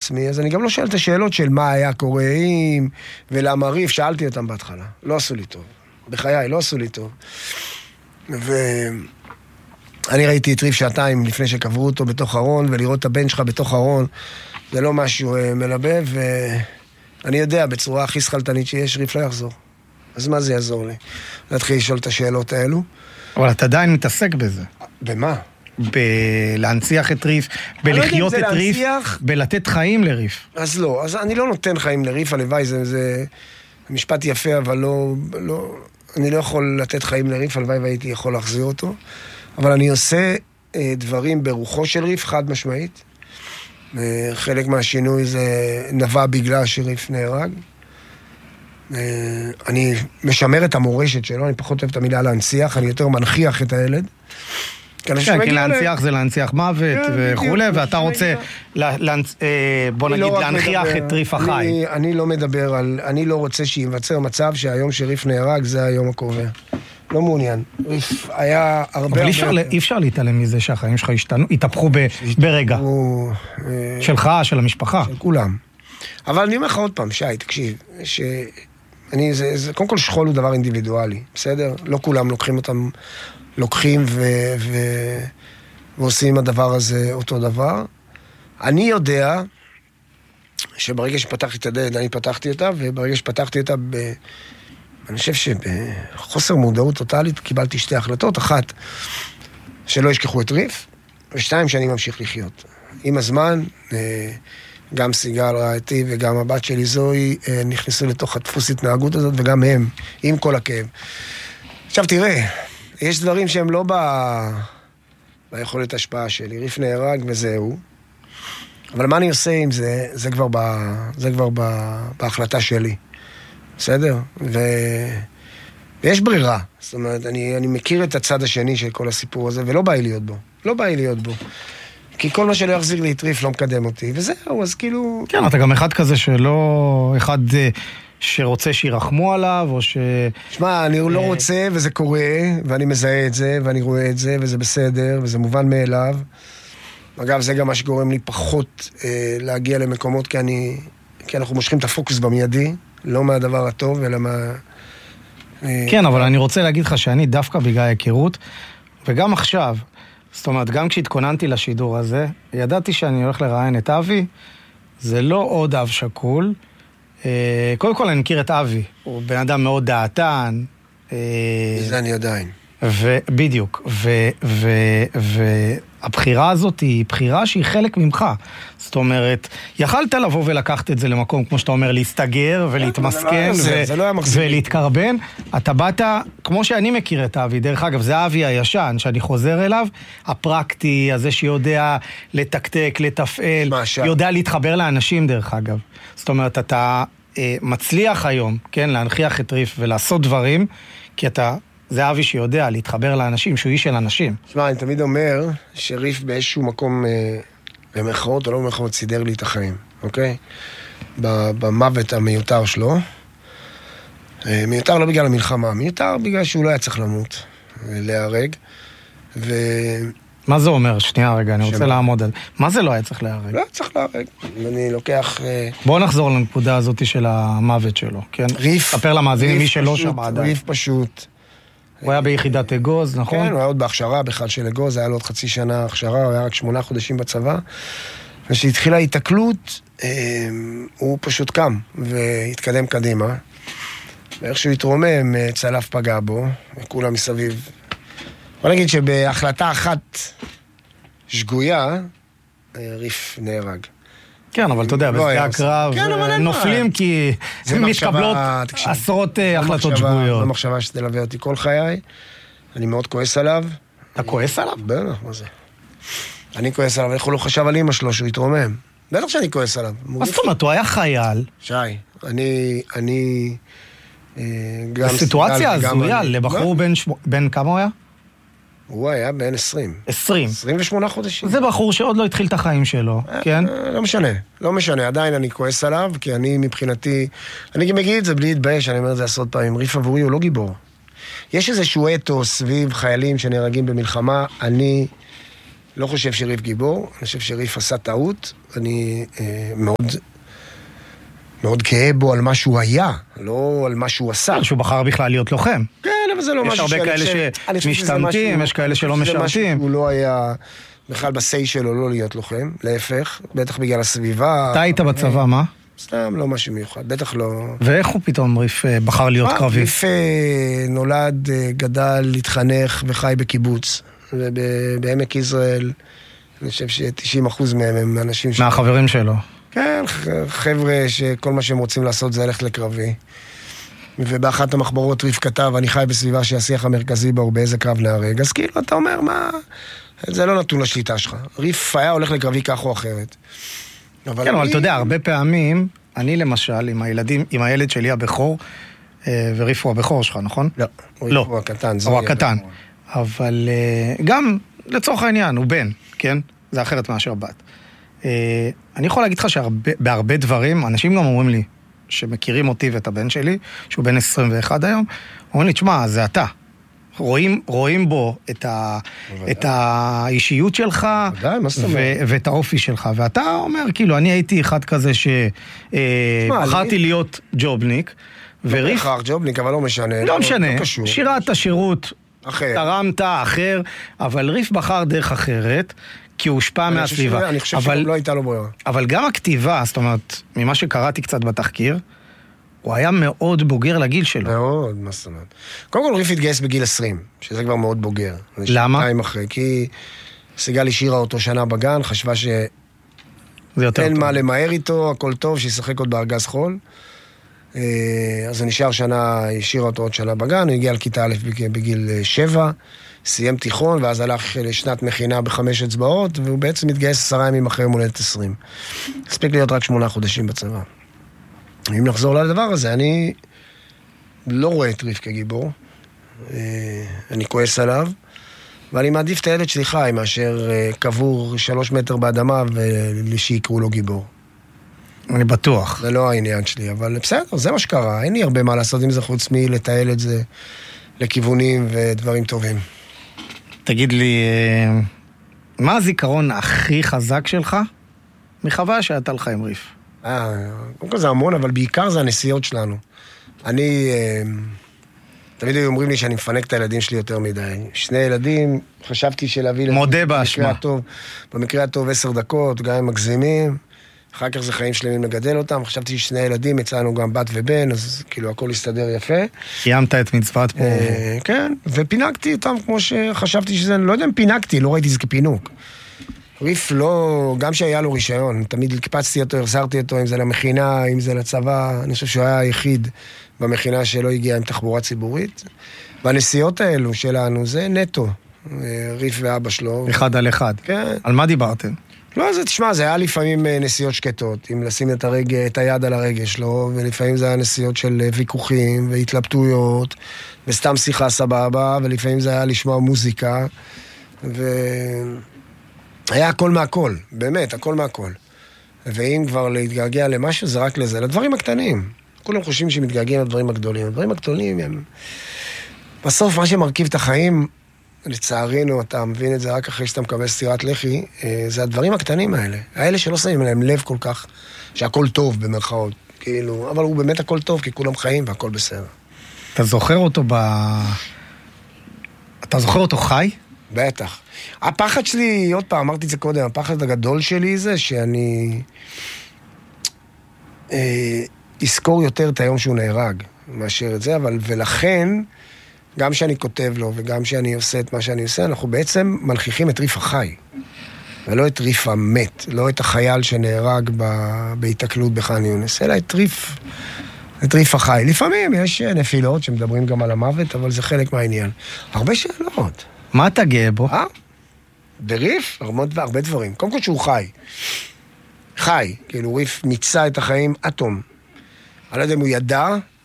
עצמי, אז אני גם לא שואל את השאלות של מה היה קורה אם, ולמה ריף, שאלתי אותם בהתחלה. לא עשו לי טוב. בחיי, לא עשו לי טוב. ואני ראיתי את ריף שעתיים לפני שקברו אותו בתוך ארון, ולראות את הבן שלך בתוך ארון, זה לא משהו מלבב, ואני יודע, בצורה הכי שכלתנית שיש, ריף לא יחזור. אז מה זה יעזור לי? להתחיל לשאול את השאלות האלו. אבל אתה עדיין מתעסק בזה. במה? בלהנציח את ריף, בלחיות את ריף, בלתת חיים לריף. אז לא, אז אני לא נותן חיים לריף, הלוואי, זה משפט יפה, אבל לא, אני לא יכול לתת חיים לריף, הלוואי והייתי יכול להחזיר אותו, אבל אני עושה דברים ברוחו של ריף, חד משמעית. חלק מהשינוי זה נבע בגלל שריף נהרג. אני משמר את המורשת שלו, אני פחות אוהב את המילה להנציח, אני יותר מנחיח את הילד. כן, כי להנציח זה להנציח מוות וכו', ואתה רוצה, בוא נגיד, להנחיח את ריף החי. אני לא רוצה שיווצר מצב שהיום שריף נהרג, זה היום הקובע. לא מעוניין. ריף היה הרבה... אבל אי אפשר להתעלם מזה שהחיים שלך התהפכו ברגע. שלך, של המשפחה. של כולם. אבל אני אומר לך עוד פעם, שי, תקשיב, קודם כל שכול הוא דבר אינדיבידואלי, בסדר? לא כולם לוקחים ועושים הדבר הזה אותו דבר. אני יודע שברגע שפתחתי את הדלת, אני פתחתי אותה, וברגע שפתחתי אותה, אני חושב שבחוסר מודעות טוטלית קיבלתי שתי החלטות. אחת, שלא ישכחו את ריף, ושתיים, שאני ממשיך לחיות. עם הזמן, גם סיגל רעייתי וגם הבת שלי זוהי נכנסו לתוך הדפוס התנהגות הזאת, וגם הם, עם כל הכאב. עכשיו תראה, יש דברים שהם לא ביכולת השפעה שלי. ריף נהרג וזהו. אבל מה אני עושה עם זה, זה כבר בהחלטה שלי. בסדר? ויש ברירה. זאת אומרת, אני מכיר את הצד השני של כל הסיפור הזה, ולא בא לי להיות בו. לא בא לי להיות בו. כי כל מה שלא יחזיר לי את ריף לא מקדם אותי, וזהו, אז כאילו... כן, אתה גם אחד כזה שלא... אחד שרוצה שירחמו עליו, או ש... שמע, אני לא רוצה, וזה קורה, ואני מזהה את זה, ואני רואה את זה, וזה בסדר, וזה מובן מאליו. אגב, זה גם מה שגורם לי פחות להגיע למקומות, כי אנחנו מושכים את הפוקוס במיידי, לא מהדבר הטוב, אלא מה... כן, אבל אני רוצה להגיד לך שאני דווקא בגלל ההיכרות, וגם עכשיו, זאת אומרת, גם כשהתכוננתי לשידור הזה, ידעתי שאני הולך לראיין את אבי, זה לא עוד אב שקול. קודם כל אני מכיר את אבי, הוא בן אדם מאוד דעתן. זה אני עדיין. בדיוק, והבחירה הזאת היא בחירה שהיא חלק ממך. זאת אומרת, יכלת לבוא ולקחת את זה למקום, כמו שאתה אומר, להסתגר ולהתמסכן ולהתקרבן. אתה באת, כמו שאני מכיר את אבי, דרך אגב, זה אבי הישן, שאני חוזר אליו, הפרקטי, הזה שיודע לתקתק, לתפעל, יודע להתחבר לאנשים, דרך אגב. זאת אומרת, אתה מצליח היום, כן, להנחיח את ריף ולעשות דברים, כי אתה... זה אבי שיודע להתחבר לאנשים, שהוא איש של אנשים. שמע, אני תמיד אומר שריף באיזשהו מקום, במחרות או לא במחרות, סידר לי את החיים, אוקיי? במוות המיותר שלו. מיותר לא בגלל המלחמה, מיותר בגלל שהוא לא היה צריך למות, להיהרג. מה זה אומר? שנייה רגע, אני רוצה לעמוד על... מה זה לא היה צריך להיהרג? לא היה צריך להיהרג. אני לוקח... בוא נחזור לנקודה הזאת של המוות שלו, כן? ריף. ספר למאזינים מי שלא שמע עדיין. ריף פשוט. הוא היה ביחידת אגוז, נכון? כן, הוא היה עוד בהכשרה בכלל של אגוז, היה לו עוד חצי שנה הכשרה, הוא היה רק 8 חודשים בצבא. וכשהתחילה ההתקלות, הוא פשוט קם והתקדם קדימה. ואיך שהוא התרומם, צלף פגע בו, וכולם מסביב. בוא נגיד שבהחלטה אחת שגויה, ריף נהרג. כן, אבל אתה יודע, בשדה הקרב נופלים כי מתקבלות עשרות החלטות שגויות. זו מחשבה שתלווה אותי כל חיי. אני מאוד כועס עליו. אתה כועס עליו? בטח, מה זה? אני כועס עליו, איך הוא לא חשב על אמא שלו שהוא יתרומם. בטח שאני כועס עליו. מה זאת אומרת, הוא היה חייל. שי, אני... בסיטואציה הזויה, לבחור בן כמה הוא היה? הוא היה בן 20. 28 חודשים. זה בחור שעוד לא התחיל את החיים שלו, כן? לא משנה, עדיין אני כועס עליו, כי אני מבחינתי, אני גם אגיד את זה בלי להתבייש, אני אומר את זה עשרות פעמים, ריף עבורי הוא לא גיבור. יש איזשהו אתוס סביב חיילים שנהרגים במלחמה, אני לא חושב שריף גיבור, אני חושב שריף עשה טעות, אני מאוד... מאוד גאה בו על מה שהוא היה, לא על מה שהוא עשה. שהוא בחר בכלל להיות לוחם. כן, אבל זה לא משהו יש הרבה כאלה שמשתמטים, יש כאלה שלא משרתים. הוא לא היה בכלל בסי שלו לא להיות לוחם, להפך, בטח בגלל הסביבה. אתה היית בצבא, מה? סתם, לא משהו מיוחד, בטח לא... ואיך הוא פתאום ריף בחר להיות קרבי? ריף נולד, גדל, התחנך וחי בקיבוץ, ובעמק יזרעאל, אני חושב ש90% מהם הם אנשים... מהחברים שלו. כן, חבר'ה שכל מה שהם רוצים לעשות זה ללכת לקרבי. ובאחת המחברות ריף כתב, אני חי בסביבה שהשיח המרכזי בה הוא באיזה קרב נהרג. אז כאילו, אתה אומר, מה... זה לא נתון לשליטה שלך. ריף היה הולך לקרבי כך או אחרת. כן, אבל אתה יודע, הרבה פעמים, אני למשל, עם הילד שלי הבכור, וריף הוא הבכור שלך, נכון? לא. ריף הוא הקטן. הוא הקטן. אבל גם, לצורך העניין, הוא בן, כן? זה אחרת מאשר בת. אני יכול להגיד לך שבהרבה דברים, אנשים גם אומרים לי, שמכירים אותי ואת הבן שלי, שהוא בן 21 היום, אומרים לי, תשמע, זה אתה. רואים בו את האישיות שלך, ואת האופי שלך. ואתה אומר, כאילו, אני הייתי אחד כזה שבחרתי להיות ג'ובניק, וריף... לא ג'ובניק, אבל לא משנה. לא משנה, שירת השירות, תרמת אחר, אבל ריף בחר דרך אחרת, כי הוא הושפע מהסביבה. אני חושב שלא הייתה לו ברירה. אבל גם הכתיבה, זאת אומרת, ממה שקראתי קצת בתחקיר, הוא היה מאוד בוגר לגיל שלו. מאוד, מה זאת אומרת. קודם כל ריף התגייס בגיל 20, שזה כבר מאוד בוגר. למה? אחרי, כי סיגל השאירה אותו שנה בגן, חשבה שאין מה למהר איתו, הכל טוב, שישחק עוד בארגז חול. אז הוא נשאר שנה, השאירה אותו עוד שנה בגן, הוא הגיע לכיתה א' בגיל 7, סיים תיכון, ואז הלך לשנת מכינה ב5 אצבעות, והוא בעצם מתגייס 10 ימים אחרי מולדת 20. הספיק להיות רק 8 חודשים בצבא. אם נחזור לדבר הזה, אני לא רואה את ריף כגיבור. אני כועס עליו, ואני מעדיף את הילד שלי חי, מאשר קבור 3 מטר באדמה, ושיקראו לו גיבור. אני בטוח. זה לא העניין שלי, אבל בסדר, זה מה שקרה. אין לי הרבה מה לעשות עם זה חוץ מלטייל את זה לכיוונים ודברים טובים. תגיד לי, מה הזיכרון הכי חזק שלך מחוויה שהייתה לך עם ריף? קודם כל זה המון, אבל בעיקר זה הנסיעות שלנו. אני, תמיד אומרים לי שאני מפנק את הילדים שלי יותר מדי. 2 ילדים, חשבתי שלהביא... מודה באשמה. במקרה הטוב 10 דקות, גם הם מגזימים. אחר כך זה חיים שלמים לגדל אותם. חשבתי ש2 ילדים, יצאנו גם בת ובן, אז כאילו הכל הסתדר יפה. קיימת את מצוות פה. כן, ופינקתי אותם כמו שחשבתי שזה... לא יודע אם פינקתי, לא ראיתי את זה כפינוק. ריף לא, גם שהיה לו רישיון, תמיד הקפצתי אותו, החזרתי אותו, אם זה למכינה, אם זה לצבא, אני חושב שהוא היה היחיד במכינה שלא הגיע עם תחבורה ציבורית. והנסיעות האלו שלנו, זה נטו, ריף ואבא שלו. 1 על 1. כן. על מה דיברתם? לא, זה, תשמע, זה היה לפעמים נסיעות שקטות, אם לשים את היד על הרגש שלו, ולפעמים זה היה נסיעות של ויכוחים והתלבטויות, וסתם שיחה סבבה, ולפעמים זה היה לשמוע מוזיקה, היה הכל מהכל, באמת, הכל מהכל. ואם כבר להתגעגע למשהו, זה רק לזה, לדברים הקטנים. כולם חושבים שמתגעגעים לדברים הגדולים. הדברים הגדולים הם... בסוף, מה שמרכיב את החיים, לצערינו, אתה מבין את זה רק אחרי שאתה מקבל סטירת לחי, זה הדברים הקטנים האלה. האלה שלא שמים להם לב כל כך, שהכל טוב במרכאות. כאילו, אבל הוא באמת הכל טוב, כי כולם חיים והכל בסדר. אתה זוכר אותו אתה זוכר אותו חי? בטח. הפחד שלי, עוד פעם, אמרתי את זה קודם, הפחד הגדול שלי זה שאני אזכור יותר את היום שהוא נהרג, מאשר את זה, אבל ולכן, גם שאני כותב לו וגם שאני עושה את מה שאני עושה, אנחנו בעצם מלכיחים את ריף החי, ולא את ריף המת, לא את החייל שנהרג בהתקלות בח'אן יונס, אלא את ריף החי. לפעמים יש נפילות שמדברים גם על המוות, אבל זה חלק מהעניין. הרבה שאלות. מה אתה גאה בו? בריף? הרבה דברים. קודם כל שהוא חי. כאילו ריף מיצה את החיים אטום. אני לא יודע אם הוא ידע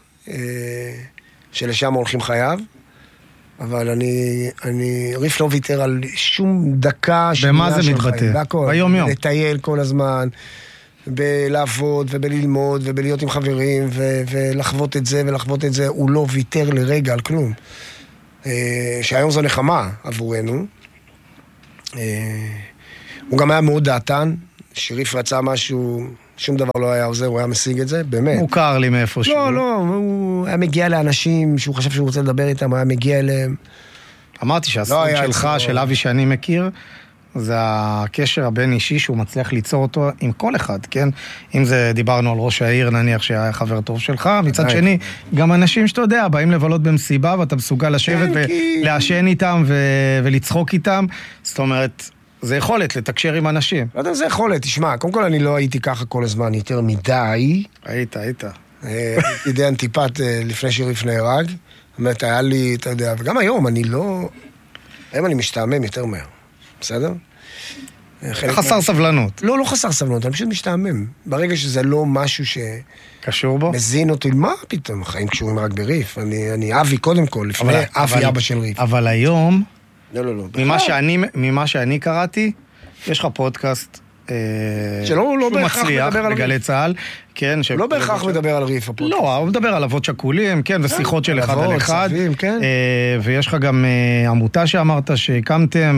שלשם הולכים חייו, אבל ריף לא ויתר על שום דקה במה זה מתבטא? ביום יום. לטייל כל הזמן, בלעבוד ובללמוד ובלהיות עם חברים ולחוות את זה ולחוות את זה. הוא לא ויתר לרגע על כלום. שהיום זו נחמה עבורנו, הוא גם היה מאוד דעתן, שריף רצה משהו, שום דבר לא היה עוזר, הוא היה משיג את זה, באמת. מוכר לי מאיפה שהוא. לא, הוא היה מגיע לאנשים שהוא חשב שהוא רוצה לדבר איתם, הוא היה מגיע אליהם. אמרתי שהסוד שלך, של אבי שאני מכיר, זה הקשר הבין אישי שהוא מצליח ליצור אותו עם כל אחד, כן? אם זה דיברנו על ראש העיר, נניח שהיה חבר טוב שלך, מצד שני, גם אנשים שאתה יודע, באים לבלות במסיבה, ואתה מסוגל לשבת ולעשן איתם ולצחוק איתם, זאת אומרת, זה יכולת לתקשר עם אנשים. לא יודע, זה יכולת, תשמע, קודם כל אני לא הייתי ככה כל הזמן יותר מדי. היית. הייתי די אנטיפט לפני שריף נהרג, זאת אומרת, היה לי, אתה יודע, וגם היום אני לא... היום אני משתעמם יותר מהר. בסדר? חסר סבלנות. לא חסר סבלנות, אני פשוט משתעמם. ברגע שזה לא משהו ש... קשור בו? מזין אותי, מה פתאום? החיים קשורים רק בריף. אני אבי קודם כל, לפני אבי אבא של ריף. אבל היום, לא. ממה שאני קראתי, יש לך פודקאסט שלא בהכרח מצליח מדבר על בגלי צהל, כן, לא בהכרח מדבר על ריף הפודקאסט. לא, הוא מדבר על אבות שכולים, כן, ושיחות של אחד על אחד. כן. ויש לך גם עמותה שאמרת שהקמתם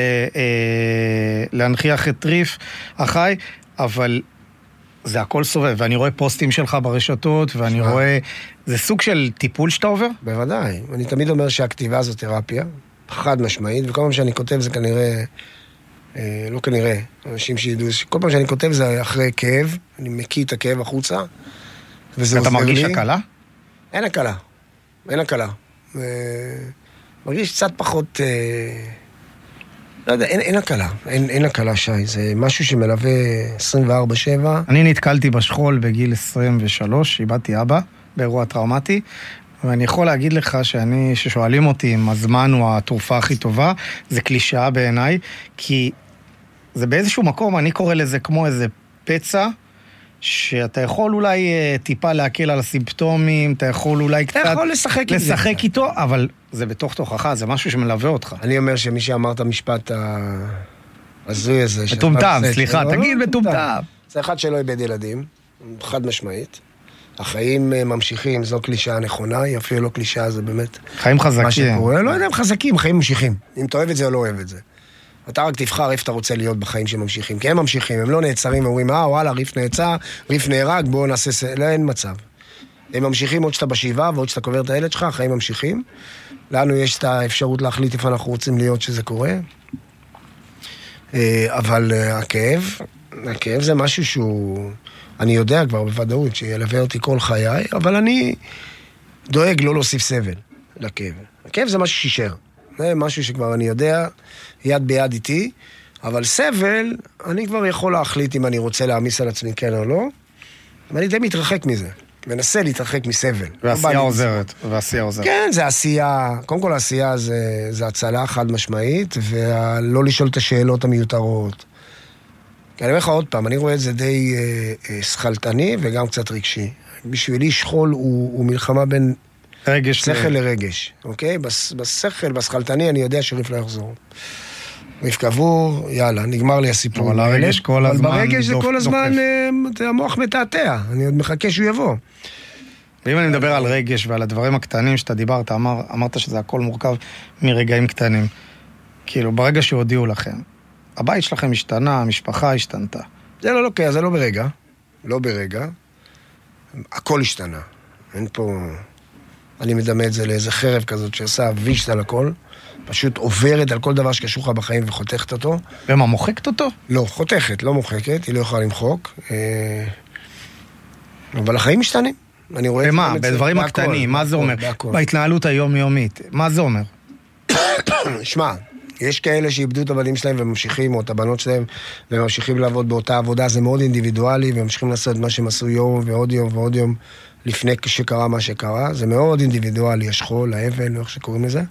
להנחיח את ריף החי, אבל זה הכל סובב, ואני רואה פוסטים שלך ברשתות, ואני רואה, זה סוג של טיפול שאתה עובר? בוודאי, אני תמיד אומר שהכתיבה זו תרפיה, חד משמעית, וכל פעם שאני כותב זה כנראה... לא כנראה, אנשים שידעו, כל פעם שאני כותב זה אחרי כאב, אני מקיא את הכאב החוצה, וזה עוזר לי. אתה מרגיש הקלה? אין הקלה. מרגיש קצת פחות, לא יודע, אין הקלה, שי, זה משהו שמלווה 24/7. אני נתקלתי בשכול בגיל 23, איבדתי אבא, באירוע טראומטי, ואני יכול להגיד לך ששואלים אותי אם הזמן הוא התרופה הכי טובה, זה קלישאה בעיניי, כי זה באיזשהו מקום, אני קורא לזה כמו איזה פצע, שאתה יכול אולי טיפה להקל על הסימפטומים, אתה יכול אולי קצת... אתה יכול לשחק איתו, אבל זה בתוך תוכך, זה משהו שמלווה אותך. אני אומר שמי שאמר את המשפט הזוי הזה... מטומטם, סליחה, תגיד מטומטם. זה אחד שלא איבד ילדים, חד משמעית. החיים ממשיכים, זו קלישאה נכונה, היא אפילו לא קלישאה, זה באמת... חיים חזקים. מה שקורה, לא יודע אם חזקים, חיים ממשיכים. אם אתה אוהב את זה או לא אוהב את זה. אתה רק תבחר איפה אתה רוצה להיות בחיים שממשיכים, כי הם ממשיכים, הם לא נעצרים, אומרים, וואלה, ריף נעצר, ריף נהרג, בואו נעשה... לא, אין מצב. הם ממשיכים עוד שאתה בשבעה, ועוד שאתה קובר את הילד שלך, החיים ממשיכים. לנו יש את האפשרות להחליט איפה אנחנו רוצים להיות שזה קורה. אבל הכאב זה משהו שהוא... אני יודע כבר בוודאות שילווה אותי כל חיי, אבל אני דואג לא להוסיף סבל לכאב. הכאב זה משהו שישר. זה משהו שכבר אני יודע, יד ביד איתי, אבל סבל, אני כבר יכול להחליט אם אני רוצה להעמיס על עצמי כן או לא, ואני די מתרחק מזה. מנסה להתרחק מסבל. ועשייה עוזרת. כן, זה עשייה. קודם כל, העשייה זה הצלה חד משמעית, ולא לשאול את השאלות המיותרות. אני אומר לך עוד פעם, אני רואה את זה די שכלתני וגם קצת רגשי. בשבילי שכול הוא מלחמה בין שכל לרגש, אוקיי? בשכל, בשכלתני, אני יודע שריף לא יחזור. ריף קבור, יאללה, נגמר לי הסיפור. אבל הרגש כל הזמן דופק. אבל ברגש זה כל הזמן המוח מתעתע, אני עוד מחכה שהוא יבוא. ואם אני מדבר על רגש ועל הדברים הקטנים שאתה דיברת, אמרת שזה הכל מורכב מרגעים קטנים. כאילו, ברגע שהודיעו לכם, הבית שלכם השתנה, המשפחה השתנתה. זה לא לוקח, זה לא ברגע. לא ברגע. הכל השתנה. אין פה... אני מדמה את זה לאיזה חרב כזאת שעושה וישת על הכל. פשוט עוברת על כל דבר שקשור לך בחיים וחותכת אותו. ומה, מוחקת אותו? לא, חותכת, לא מוחקת. היא לא יכולה למחוק. אבל החיים משתנים. אני רואה את זה. ומה? בדברים הקטנים, מה זה אומר? בהתנהלות היומיומית, מה זה אומר? שמע, יש כאלה שאיבדו את הבנים שלהם וממשיכים, או את הבנות שלהם, וממשיכים לעבוד באותה עבודה, זה מאוד אינדיבידואלי, וממשיכים לעשות מה שהם עשו יום ועוד יום ועוד יום לפני שקרה מה שקרה, זה מאוד אינדיבידואלי, השכול, האבל, איך שקוראים לזה.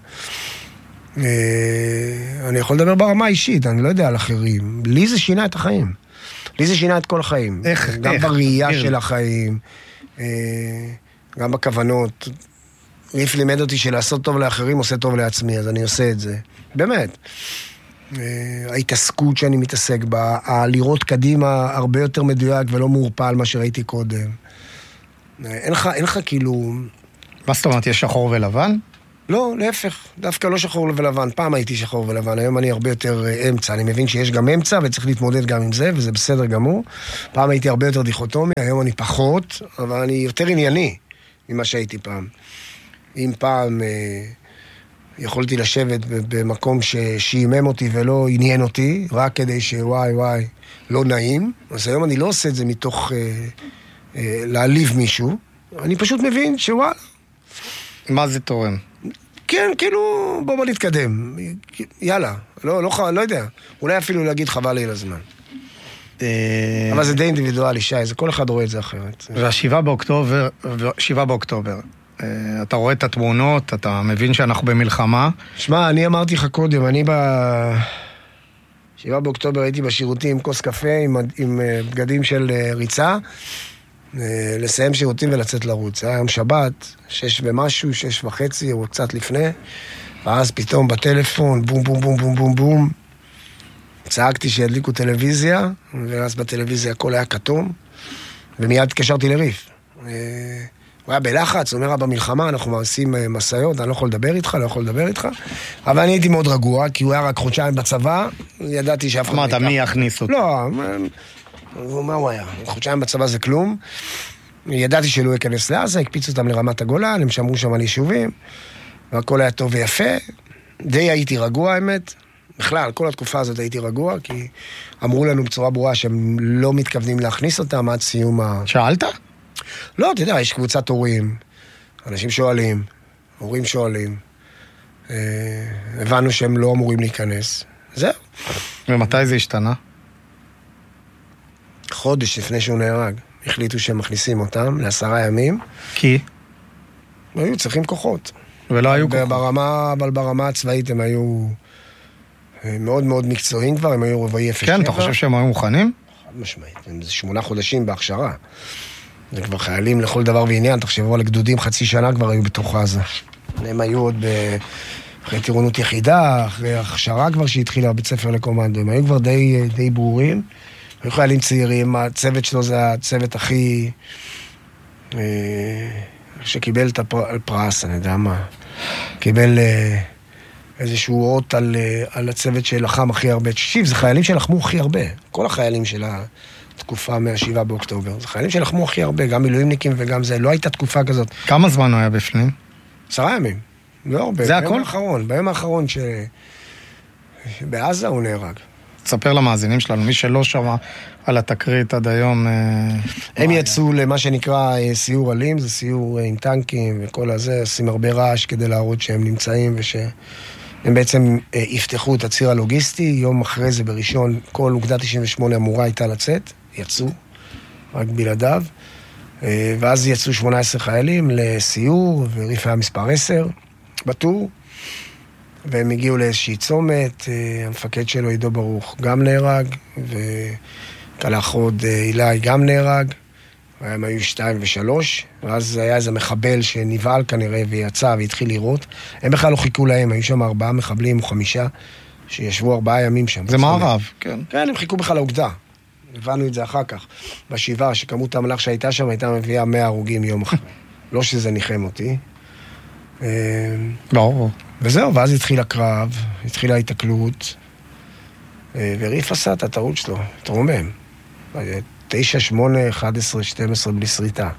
אני יכול לדבר ברמה האישית, אני לא יודע על אחרים. לי זה שינה את החיים. לי זה שינה את כל החיים. גם בראייה של החיים, גם בכוונות. ריף לימד אותי שלעשות טוב לאחרים עושה טוב לעצמי, אז אני עושה את זה. באמת. ההתעסקות שאני מתעסק בה, לראות קדימה הרבה יותר מדויק ולא מעורפל מה שראיתי קודם. אין לך כאילו... מה זאת אומרת, יש שחור ולבן? לא, להפך, דווקא לא שחור ולבן. פעם הייתי שחור ולבן, היום אני הרבה יותר אמצע. אני מבין שיש גם אמצע וצריך להתמודד גם עם זה, וזה בסדר גמור. פעם הייתי הרבה יותר דיכוטומי, היום אני פחות, אבל אני יותר ענייני ממה שהייתי פעם. אם פעם יכולתי לשבת במקום ששימם אותי ולא עניין אותי, רק כדי שוואי וואי לא נעים, אז היום אני לא עושה את זה מתוך להעליב מישהו, אני פשוט מבין שוואלה. מה זה תורם? כן, כאילו, בוא נתקדם. יאללה, לא יודע. אולי אפילו להגיד חבל לי לזמן. אבל זה די אינדיבידואלי, שי, זה כל אחד רואה את זה אחרת. ו7 באוקטובר, אתה רואה את התמונות, אתה מבין שאנחנו במלחמה. שמע, אני אמרתי לך קודם, אני ב7 באוקטובר הייתי בשירותים עם כוס קפה, עם בגדים של ריצה, לסיים שירותים ולצאת לרוץ. היה יום שבת, 6 ומשהו, 6:30, או קצת לפני, ואז פתאום בטלפון, בום בום בום בום בום בום, צעקתי שידליקו טלוויזיה, ואז בטלוויזיה הכל היה כתום, ומיד התקשרתי לריף. הוא היה בלחץ, הוא אומר, במלחמה אנחנו מעשים מסעיות, אני לא יכול לדבר איתך, אבל אני הייתי מאוד רגוע, כי הוא היה רק חודשיים בצבא, ידעתי שאף אחד... אמרת, מי יכניס אותו? לא, מה הוא היה? חודשיים בצבא זה כלום. ידעתי שלא ייכנס לעזה, הקפיצו אותם לרמת הגולן, הם שמרו שם על יישובים, והכל היה טוב ויפה. די הייתי רגוע, האמת. בכלל, כל התקופה הזאת הייתי רגוע, כי אמרו לנו בצורה ברורה שהם לא מתכוונים להכניס אותם עד סיום שאלת? לא, אתה יודע, יש קבוצת הורים, אנשים שואלים, הורים שואלים, הבנו שהם לא אמורים להיכנס. זהו. ומתי זה השתנה? חודש לפני שהוא נהרג. החליטו שהם מכניסים אותם ל10 ימים. כי? היו צריכים כוחות. ולא היו כוחות. אבל ברמה הצבאית הם היו מאוד מאוד מקצועיים כבר, הם היו רבעי 07. כן, אתה חושב שהם היו מוכנים? חד משמעית. זה 8 חודשים בהכשרה. זה כבר חיילים לכל דבר ועניין, תחשבו על גדודים, חצי שנה כבר היו בתוך עזה. הם היו עוד אחרי טירונות יחידה, אחרי הכשרה כבר שהתחילה בבית ספר לקומנדו. הם היו כבר די ברורים. היו חיילים צעירים, הצוות שלו זה הצוות הכי... שקיבל את הפרס, אני יודע מה. קיבל איזשהו אות על הצוות שלחם הכי הרבה. תשיב, זה חיילים שלחמו הכי הרבה. כל החיילים של התקופה מה-7 באוקטובר. זה חיילים שלחמו הכי הרבה, גם מילואימניקים וגם זה. לא הייתה תקופה כזאת. כמה זמן הוא היה בפנים? 10 ימים. לא הרבה. זה הכל? ביום האחרון בעזה הוא נהרג. תספר למאזינים שלנו, מי שלא שמע על התקרית עד היום... הם יצאו למה שנקרא סיור אלים, זה סיור עם טנקים וכל הזה, עושים הרבה רעש כדי להראות שהם נמצאים ושהם בעצם יפתחו את הציר הלוגיסטי, יום אחרי זה בראשון, כל אוגדה 98 אמורה הייתה לצאת, יצאו, רק בלעדיו, ואז יצאו 18 חיילים לסיור, וריף היה מספר 10 בטור, והם הגיעו לאיזושהי צומת, המפקד שלו, עידו ברוך, גם נהרג, וקלח עוד אילי גם נהרג, והם היו 2 ו3, ואז היה איזה מחבל שנבעל כנראה ויצא והתחיל לראות. הם בכלל לא חיכו להם, היו שם 4 מחבלים או 5, שישבו 4 ימים שם. זה מערב, כן. כן, הם חיכו בכלל לאוגדה. הבנו את זה אחר כך, בשבעה, שכמות המלאך שהייתה שם הייתה מביאה 100 הרוגים יום אחרי. לא שזה ניחם אותי. לא. וזהו, ואז התחיל הקרב, התחילה ההתקלות, וריף עשה את הטעות שלו, תרומם. 9, 8, 11, 12 בלי שריטה.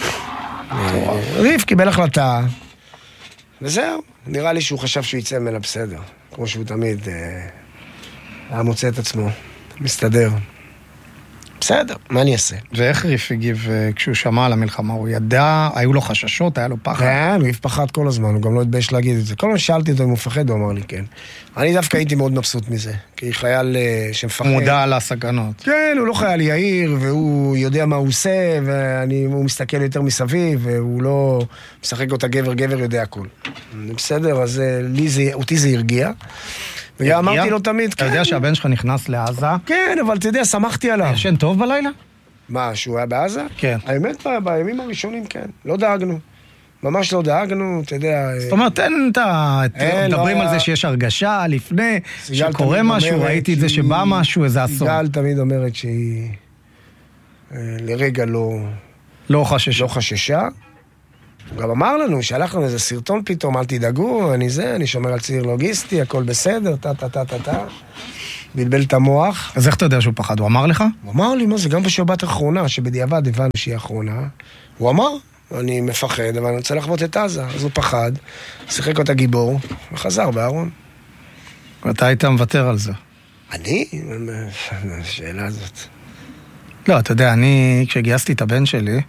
ריף קיבל החלטה, וזהו, נראה לי שהוא חשב שהוא יצא ממנה בסדר, כמו שהוא תמיד היה מוצא את עצמו, מסתדר. בסדר, מה אני אעשה? ואיך ריף הגיב כשהוא שמע על המלחמה? הוא ידע, היו לו חששות, היה לו פחד? כן, ריף פחד כל הזמן, הוא גם לא התבייש להגיד את זה. כל מה ששאלתי אותו אם הוא מפחד, הוא אמר לי כן. אני דווקא הייתי מאוד מבסוט מזה, כי חייל שמפחד... מודע על הסכנות. כן, הוא לא חייל יאיר, והוא יודע מה הוא עושה, והוא מסתכל יותר מסביב, והוא לא משחק אותה גבר יודע הכל. בסדר, אז אותי זה הרגיע. ואמרתי לו תמיד, אתה יודע שהבן שלך נכנס לעזה? כן, אבל אתה יודע, שמחתי עליו. ישן טוב בלילה? מה, שהוא היה בעזה? כן. האמת, בימים הראשונים, כן. לא דאגנו. ממש לא דאגנו, אתה יודע... זאת אומרת, מדברים על זה שיש הרגשה לפני, שקורה משהו, ראיתי את זה שבא משהו, איזה אסון. סיגל תמיד אומרת שהיא לרגע לא חששה. לא חששה. הוא גם אמר לנו, שלח לנו איזה סרטון פתאום, אל תדאגו, אני שומר על ציר לוגיסטי, הכל בסדר, בלבל את המוח. אז איך אתה יודע שהוא פחד? הוא אמר לך? הוא אמר לי, מה זה, גם בשבת האחרונה, שבדיעבד הבנו שהיא האחרונה, הוא אמר, אני מפחד, אבל אני רוצה לחוות את עזה. אז הוא פחד, שיחק אותה גיבור, וחזר בארון. ואתה היית מוותר על זה. אני? השאלה הזאת. לא, אתה יודע, אני, כשגייסתי את הבן שלי,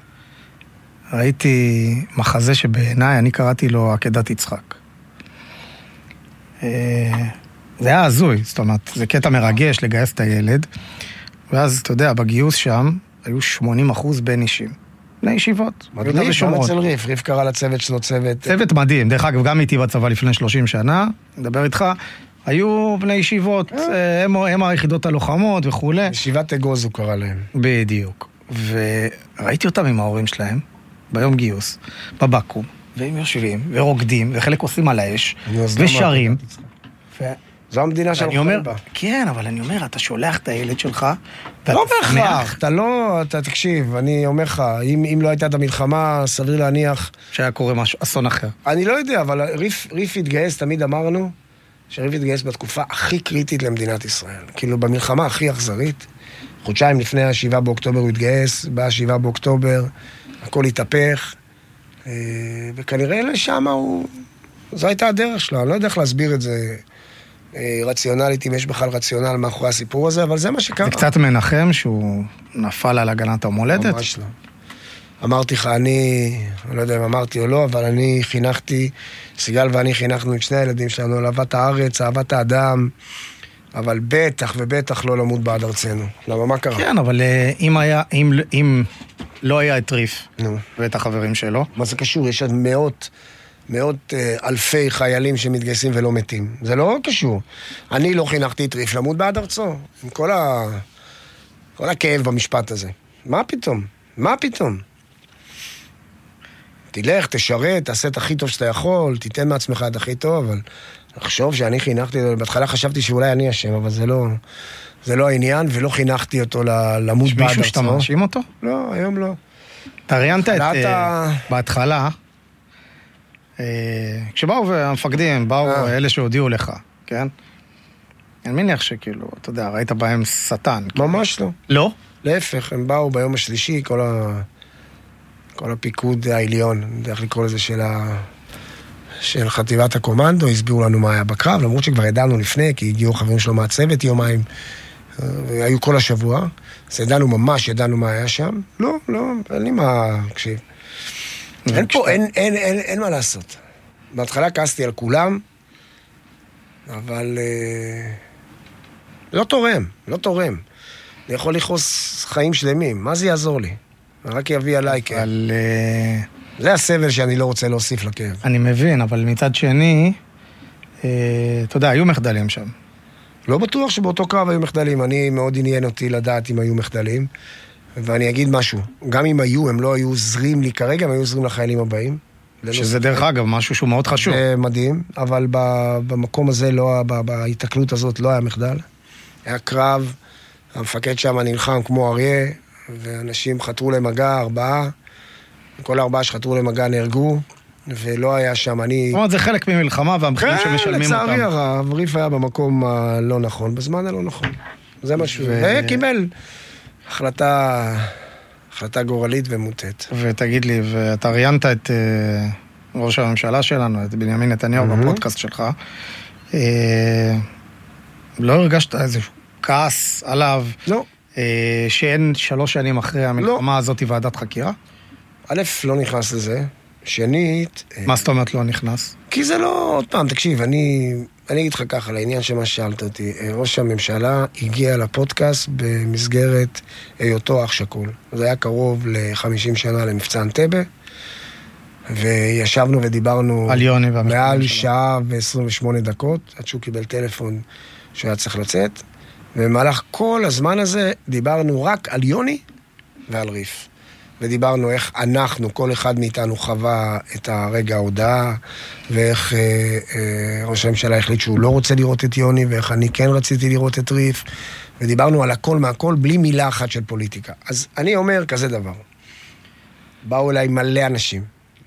ראיתי מחזה שבעיניי, אני קראתי לו עקדת יצחק. זה היה הזוי, זאת אומרת, זה קטע מרגש לגייס את הילד, ואז, אתה יודע, בגיוס שם, היו 80% בין אישים. בני ישיבות. מדליק, גם אצל ריף קרא לצוות שלו צוות... צוות מדהים, דרך אגב, גם איתי בצבא לפני 30 שנה, מדבר איתך, היו בני ישיבות, הם היחידות הלוחמות וכו'. ישיבת אגוז הוא קרא להם. בדיוק. וראיתי אותם עם ההורים שלהם, ביום גיוס, בבקו"ם, והם יושבים ורוקדים, וחלק עושים על האש, ושרים. זו המדינה שאנחנו חיים בה. כן, אבל אני אומר, אתה שולח את הילד שלך, לא בהכרח, אתה תקשיב, אני אומר לך, אם לא הייתה את המלחמה, סביר להניח... שהיה קורה משהו, אסון אחר. אני לא יודע, אבל ריף התגייס, תמיד אמרנו, שריף התגייס בתקופה הכי קריטית למדינת ישראל. כאילו, במלחמה הכי אכזרית. חודשיים לפני ה-7 באוקטובר הוא התגייס, בא ה-7 באוקטובר, הכל התהפך, וכנראה לשם זו הייתה הדרך שלו, אני לא יודע איך להסביר את זה רציונלית, אם יש בכלל רציונל מאחורי הסיפור הזה, אבל זה מה שקרה. זה קצת מנחם שהוא נפל על הגנת המולדת? ממש לא. אמרתי לך, אני לא יודע אם אמרתי או לא, אבל אני חינכתי, סיגל ואני חינכנו את שני הילדים שלנו, אהבת הארץ, אהבת האדם, אבל בטח ובטח לא למות בעד ארצנו. למה, מה קרה? כן, אבל אם לא היה את ריף ואת החברים שלו... מה זה קשור? יש מאות אלפי חיילים שמתגייסים ולא מתים. זה לא קשור. אני לא חינכתי את ריף למות בעד ארצו. עם כל הכאב במשפט הזה. מה פתאום? מה פתאום? תלך, תשרת, תעשה את הכי טוב שאתה יכול, תיתן מעצמך את הכי טוב, אבל לחשוב שאני חינכתי, בהתחלה חשבתי שאולי אני אשם, אבל זה לא העניין, ולא חינכתי אותו למות בעד ארצו. יש מישהו שאתה מאשים אותו? לא, היום לא. אתה ראיינת בהתחלה, כשבאו המפקדים, באו אלה שהודיעו לך, כן? אני מניח שכאילו, אתה יודע, ראית בהם שטן. ממש לא. לא? להפך, הם באו ביום השלישי, כל הפיקוד העליון, אני יודע איך לקרוא לזה של חטיבת הקומנדו, הסבירו לנו מה היה בקרב, למרות שכבר ידענו לפני, כי הגיעו חברים שלו מהצוות יומיים, היו כל השבוע, אז ידענו מה היה שם. לא, אין לי מה, תקשיב. אין מה לעשות. בהתחלה כעסתי על כולם, אבל לא תורם. אני יכול לכעוס חיים שלמים, מה זה יעזור לי? רק יביא עליי כאב. אבל... זה הסבל שאני לא רוצה להוסיף לכאב. אני מבין, אבל מצד שני, אתה יודע, היו מחדלים שם. לא בטוח שבאותו קרב היו מחדלים. אני מאוד עניין אותי לדעת אם היו מחדלים. ואני אגיד משהו, גם אם היו, הם לא היו עוזרים לי כרגע, הם היו עוזרים לחיילים הבאים. שזה דרך אגב, משהו שהוא מאוד חשוב. זה מדהים, אבל במקום הזה, בהתקלות הזאת, לא היה מחדל. היה קרב, המפקד שם נלחם כמו אריה, ואנשים חתרו למגע, 4, כל 4 שחתרו למגע נהרגו, ולא היה שם, זאת אומרת, זה חלק ממלחמה, והמחירים שמשלמים אותם. לצערי הרב, ריף היה במקום הלא נכון, בזמן הלא נכון. זה משהו, וקיבל החלטה גורלית ומוטט. ותגיד לי, ואתה ראיינת את ראש הממשלה שלנו, את בנימין נתניהו בפודקאסט שלך, לא הרגשת איזשהו כעס עליו? לא. שאין 3 שנים אחרי המלחמה הזאת ועדת חקירה? א', לא נכנס לזה. שנית... מה זאת אומרת לא נכנס? כי זה לא... עוד פעם, תקשיב, אני אגיד לך ככה, לעניין שמה שאלת אותי. ראש הממשלה הגיע לפודקאסט במסגרת היותו אח שכול. זה היה קרוב ל-50 שנה למבצע אנטבה, וישבנו ודיברנו על יוני מעל שעה ו-28 דקות, עד שהוא קיבל טלפון שהיה צריך לצאת, ובמהלך כל הזמן הזה דיברנו רק על יוני ועל ריף. ודיברנו איך אנחנו, כל אחד מאיתנו חווה את הרגע ההודעה, ואיך ראש הממשלה החליט שהוא לא רוצה לראות את יוני, ואיך אני כן רציתי לראות את ריף, ודיברנו על הכל מהכל, בלי מילה אחת של פוליטיקה. אז אני אומר כזה דבר, באו אליי מלא אנשים,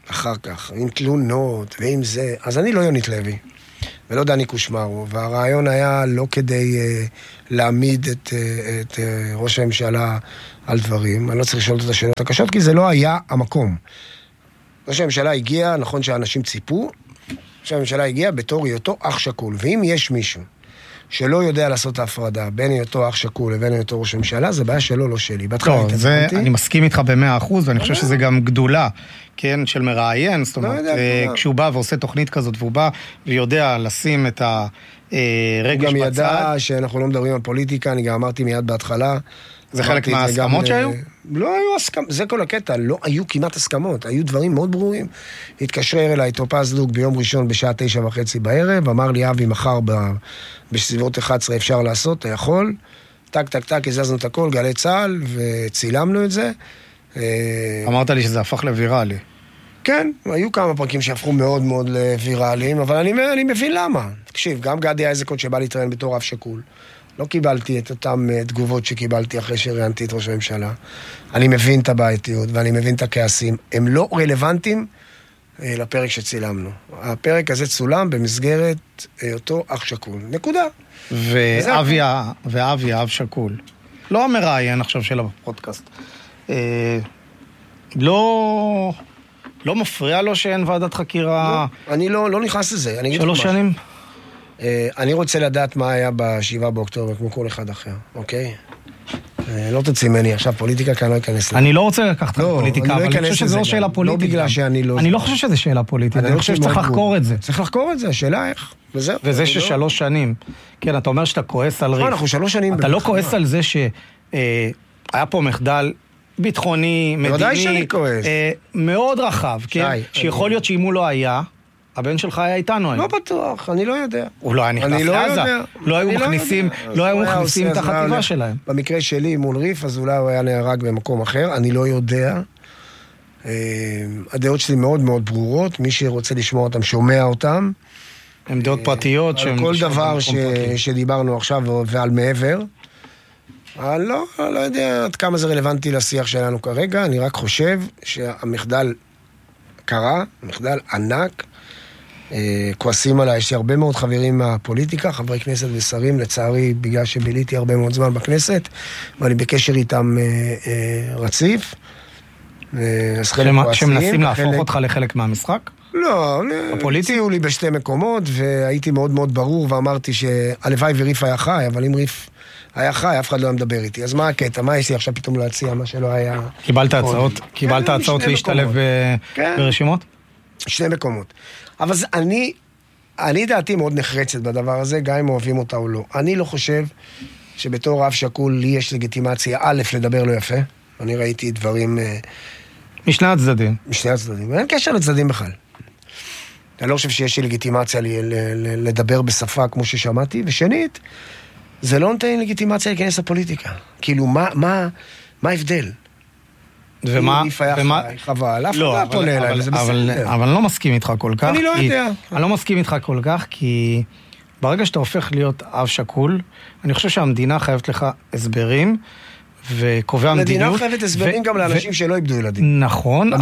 אחר כך, עם תלונות ועם זה, אז אני לא יונית לוי, ולא דני קושמרו, והרעיון היה לא כדי להעמיד את ראש הממשלה על דברים, אני לא צריך לשאול את השאלות הקשות, כי זה לא היה המקום. ראש הממשלה הגיע, נכון שהאנשים ציפו, ראש הממשלה הגיע בתור היותו אח שקול, ואם יש מישהו שלא יודע לעשות ההפרדה בין היותו אח שקול לבין היותו ראש הממשלה, זה בעיה שלו, לא שלי. לא, אני מסכים איתך ב100%, ואני חושב שזה גם גדולה, כן, של מראיין, זאת אומרת, כשהוא בא ועושה תוכנית כזאת, והוא בא ויודע לשים את הרגש בצד. הוא גם ידע שאנחנו לא מדברים על פוליטיקה, אני גם אמרתי מיד בהתחלה. זה חלק מההסכמות שהיו? לא היו הסכמות, זה כל הקטע, לא היו כמעט הסכמות, היו דברים מאוד ברורים. התקשר אליי טופז לוק ביום ראשון בשעה 9:30 בערב, אמר לי, אבי, מחר בסביבות 11 אפשר לעשות, אתה יכול. טק, טק, טק, הזזנו את הכל, גלי צהל, וצילמנו את זה. אמרת לי שזה הפך לוויראלי. כן, היו כמה פרקים שהפכו מאוד מאוד לוויראליים, אבל אני מבין למה. תקשיב, גם גדי איזקות שבא להתראיין בתור אב שקול. לא קיבלתי את אותם תגובות שקיבלתי אחרי שראיינתי את ראש הממשלה. אני מבין את הבעייתיות ואני מבין את הכעסים. הם לא רלוונטיים לפרק שצילמנו. הפרק הזה צולם במסגרת אותו אח שקול. נקודה. ואבי, אב שקול. לא המראיין עכשיו של הפודקאסט. לא מפריע לו שאין ועדת חקירה? אני לא נכנס לזה. 3 שנים? אני רוצה לדעת מה היה ב7 באוקטובר, כמו כל אחד אחר, אוקיי? לא תוציא ממני עכשיו פוליטיקה, כי אני לא אכנס לזה. אני לא רוצה לקחת את הפוליטיקה, אבל אני חושב שזו לא שאלה פוליטית. לא בגלל שאני לא... אני לא חושב שזה שאלה פוליטית, אני חושב שצריך לחקור את זה. צריך לחקור את זה, השאלה איך. וזה ש3 שנים. כן, אתה אומר שאתה כועס על ריף. אנחנו 3 שנים... אתה לא כועס על זה שהיה פה מחדל ביטחוני, מדיני, מאוד רחב, כן? שיכול להיות שאם הוא לא היה, הבן שלך היה איתנו. לא בטוח, אני לא יודע. הוא לא היה נכנס לעזה. לא היו מכניסים את החטיבה שלהם. במקרה שלי מול ריף, אז אולי הוא היה נהרג במקום אחר, אני לא יודע. הדעות שלי מאוד מאוד ברורות, מי שרוצה לשמוע אותם, שומע אותם. הן דעות פרטיות. על כל דבר שדיברנו עכשיו ועל מעבר. אני לא יודע עד כמה זה רלוונטי לשיח שלנו כרגע, אני רק חושב שהמחדל קרה, מחדל ענק, כועסים עליי, יש לי הרבה מאוד חברים מהפוליטיקה, חברי כנסת ושרים, לצערי, בגלל שביליתי הרבה מאוד זמן בכנסת, ואני בקשר איתם רציף. שמנסים להפוך אותך לחלק מהמשחק? לא, הציעו לי בשתי מקומות, והייתי מאוד מאוד ברור, ואמרתי שהלוואי וריף היה חי, אבל אם ריף היה חי, אף אחד לא היה מדבר איתי. אז מה הקטע? מה יש לי עכשיו פתאום להציע, מה שלא היה... קיבלת הצעות להשתלב ברשימות? 2 מקומות. אבל אני דעתי מאוד נחרצת בדבר הזה, גם אם אוהבים אותה או לא. אני לא חושב שבתור אב שקול לי יש לגיטימציה א' לדבר לא יפה. אני ראיתי דברים... משני הצדדים. משני הצדדים. אין קשר לצדדים בכלל. אני לא חושב שיש לי לגיטימציה לדבר בשפה כמו ששמעתי. ושנית, זה לא נותן לי לגיטימציה להיכנס לפוליטיקה. כאילו, מה ההבדל? ומה? חבל, אף אחד לא פונה אליי, זה בסדר. אבל אני לא מסכים איתך כל כך. אני לא יודע. אני לא מסכים איתך כל כך, כי ברגע שאתה הופך להיות אב שקול, אני חושב שהמדינה חייבת לך הסברים, וקובע מדיניות. המדינה חייבת הסברים גם לאנשים שלא איבדו ילדים. נכון,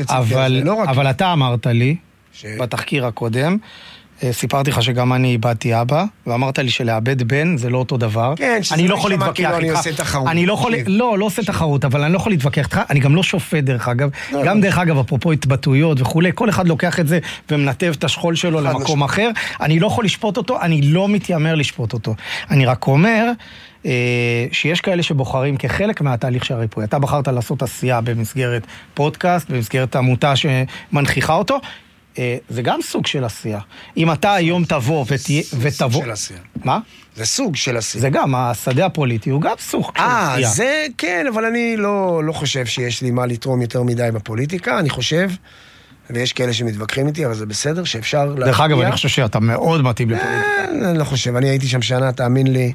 אבל אתה אמרת לי, בתחקיר הקודם, סיפרתי לך שגם אני איבדתי אבא, ואמרת לי שלאבד בן זה לא אותו דבר. כן, שזה לא שמע כאילו אני עושה תחרות. לא עושה תחרות, אבל אני לא יכול להתווכח איתך, אני גם לא שופט דרך אגב. גם דרך אגב, אפרופו התבטאויות וכולי, כל אחד לוקח את זה ומנתב את השכול שלו למקום אחר. אני לא יכול לשפוט אותו, אני לא מתיימר לשפוט אותו. אני רק אומר שיש כאלה שבוחרים כחלק מהתהליך של הריפוי. אתה בחרת לעשות עשייה במסגרת פודקאסט, במסגרת עמותה שמנחיכה אותו. זה גם סוג של עשייה. אם אתה היום תבוא ותבוא... זה סוג של עשייה. מה? זה סוג של עשייה. זה גם, השדה הפוליטי הוא גם סוג של עשייה. זה כן, אבל אני לא חושב שיש לי מה לתרום יותר מדי בפוליטיקה. אני חושב, ויש כאלה שמתווכחים איתי, אבל זה בסדר, שאפשר... דרך אגב, אני חושב שאתה מאוד מתאים לפוליטיקה. אני לא חושב, אני הייתי שם שנה, תאמין לי,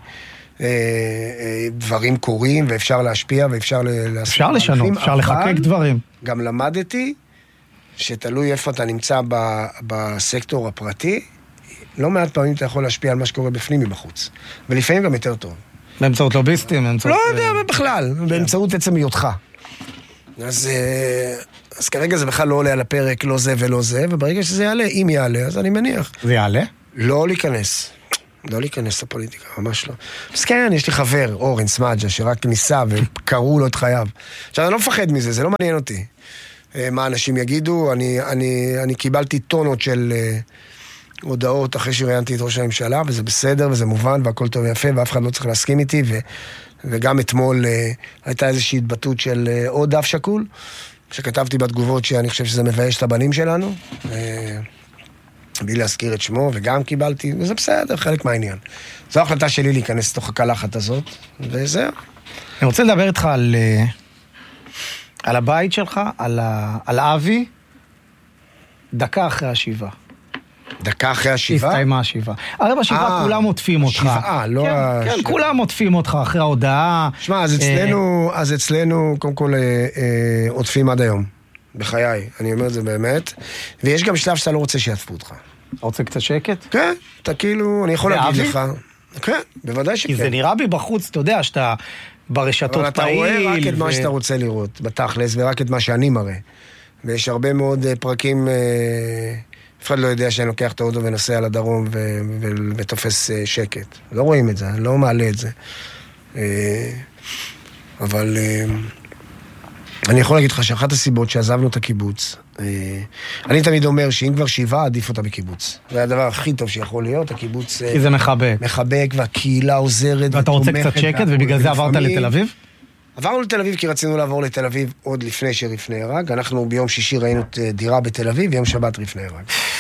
דברים קורים, ואפשר להשפיע, ואפשר... אפשר לשנות, אפשר לחקק דברים. גם למדתי שתלוי איפה אתה נמצא בסקטור הפרטי, לא מעט פעמים אתה יכול להשפיע על מה שקורה בפנים מבחוץ. ולפעמים גם יותר טוב. באמצעות לוביסטים, באמצעות... לא יודע, בכלל, באמצעות עצם היותך. אז אז כרגע זה בכלל לא עולה על הפרק, לא זה ולא זה, וברגע שזה יעלה, אם יעלה, אז אני מניח. זה יעלה? לא להיכנס. לא להיכנס לפוליטיקה, ממש לא. אז כן, יש לי חבר, אורן סמאג'ה, שרק ניסה וקראו לו את חייו. עכשיו, אני לא מפחד מזה, זה לא מעניין אותי. מה אנשים יגידו, אני קיבלתי טונות של הודעות אחרי שראיינתי את ראש הממשלה, וזה בסדר, וזה מובן, והכל טוב ויפה, ואף אחד לא צריך להסכים איתי, וגם אתמול הייתה איזושהי התבטאות של עוד אף שקול, שכתבתי בתגובות שאני חושב שזה מבייש את הבנים שלנו, בלי להזכיר את שמו, וגם קיבלתי, וזה בסדר, חלק מהעניין. זו ההחלטה שלי להיכנס לתוך הקלחת הזאת, וזהו. אני רוצה לדבר איתך על הבית שלך, על אבי, דקה אחרי השבעה. דקה אחרי השבעה? הסתיימה השבעה. הרי בשבעה כולם עוטפים אותך. השבעה, לא... כן, כולם עוטפים אותך אחרי ההודעה. שמע, אז אצלנו, קודם כל, עוטפים עד היום. בחיי, אני אומר את זה באמת. ויש גם שלב שאתה לא רוצה שיעטפו אותך. אתה רוצה קצת שקט? כן, אתה כאילו, אני יכול להגיד לך. כן, בוודאי שכן. כי זה נראה בי בחוץ, אתה יודע, שאתה ברשתות פעיל. אבל אתה רואה רק את מה שאתה רוצה לראות, בתכלס, ורק את מה שאני מראה. ויש הרבה מאוד פרקים, אף אחד לא יודע שאני לוקח את האוטו ונוסע לדרום ותופס שקט. לא רואים את זה, אני לא מעלה את זה. אבל אני יכול להגיד לך שאחת הסיבות שעזבנו את הקיבוץ, אני תמיד אומר שאם כבר שבעה, עדיף אותה בקיבוץ. זה הדבר הכי טוב שיכול להיות, הקיבוץ... כי זה מחבק. מחבק, והקהילה עוזרת ואתה רוצה קצת שקט, ובגלל זה עברת לתל אביב? עברנו לתל אביב כי רצינו לעבור לתל אביב עוד לפני שריף נהרג. אנחנו ביום שישי ראינו דירה בתל אביב, ויום שבת ריף נהרג.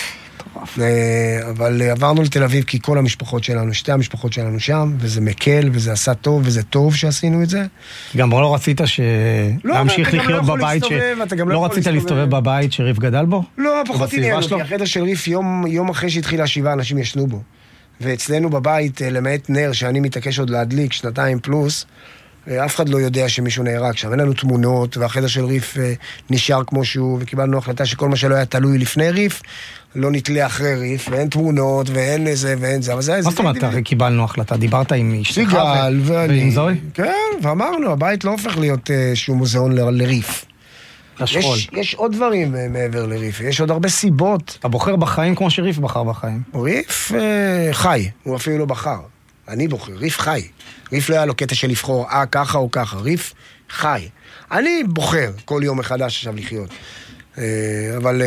אבל עברנו לתל אביב כי כל המשפחות שלנו, שתי המשפחות שלנו שם, וזה מקל, וזה עשה טוב, וזה טוב שעשינו את זה. גם לא רצית להמשיך לחיות בבית, לא רצית להסתובב בבית שריף גדל בו? לא, פחות עניין, כי החדר של ריף יום אחרי שהתחילה השבעה, אנשים ישנו בו. ואצלנו בבית, למעט נר שאני מתעקש עוד להדליק, 2 פלוס, אף אחד לא יודע שמישהו נהרג שם. אין לנו תמונות, והחדר של ריף נשאר כמו שהוא, וקיבלנו החלטה שכל מה שלא היה תלוי לפני ריף, לא נתלה אחרי ריף, ואין תמונות, ואין זה, ואין זה. מה זאת אומרת, קיבלנו החלטה? דיברת עם אשתך ועם זוהי? כן, ואמרנו, הבית לא הופך להיות שהוא מוזיאון לריף. יש עוד דברים מעבר לריף, יש עוד הרבה סיבות. אתה בוחר בחיים כמו שריף בחר בחיים. ריף חי, הוא אפילו לא בחר. אני בוחר, ריף חי. ריף לא היה לו קטע של לבחור, ככה או ככה, ריף חי. אני בוחר כל יום מחדש עכשיו לחיות. אבל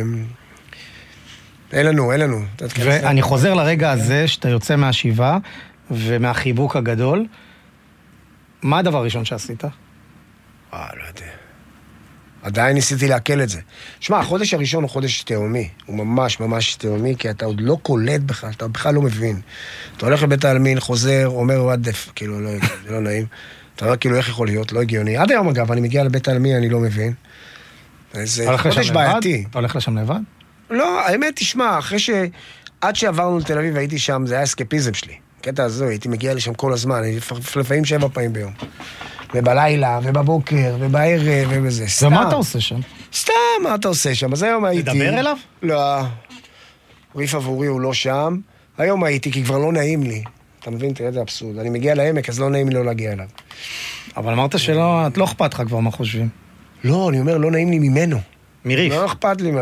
אין לנו. ואני חוזר לרגע הזה שאתה יוצא מהשבעה ומהחיבוק הגדול. מה הדבר הראשון שעשית? לא יודע. עדיין ניסיתי להקל את זה. שמע, החודש הראשון הוא חודש תאומי. הוא ממש ממש תאומי, כי אתה עוד לא קולט בכלל, אתה בכלל לא מבין. אתה הולך לבית העלמין, חוזר, אומר וואדף, כאילו, זה לא נעים. אתה אומר, כאילו, איך יכול להיות? לא הגיוני. עד היום, אגב, אני מגיע לבית העלמין, אני לא מבין. זה חודש בעייתי. אתה הולך לשם לבד? לא, האמת, תשמע, עד שעברנו לתל אביב, הייתי שם, זה היה אסקפיזם שלי. קטע הזו, הייתי מגיע לשם כל הזמן, לפעמים 7 פעמים ביום. ובלילה, ובבוקר, ובערב, ובזה. סתם. ומה אתה עושה שם? סתם, מה אתה עושה שם? אז היום הייתי... לדבר אליו? לא. ריף עבורי הוא לא שם. היום הייתי, כי כבר לא נעים לי. אתה מבין? תראה, זה אבסורד. אני מגיע לעמק, אז לא נעים לי לא להגיע אליו. אבל אמרת שלא, את לא אכפת לך כבר מה חושבים. לא, אני אומר, לא נעים לי ממנו. מריף. לא אכפת לי מה...